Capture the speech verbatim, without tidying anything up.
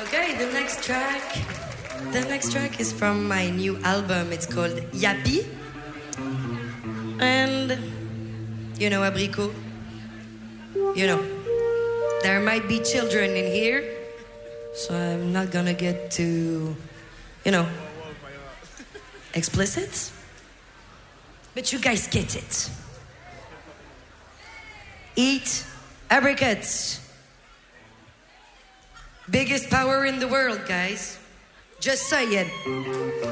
Okay, the next track. The next track is from my new album. It's called Yappy. And you know, Abricot. You know, there might be children in here, so I'm not gonna get too, you know, explicit. But you guys get it. Eat apricots. Biggest power in the world, guys. Just saying.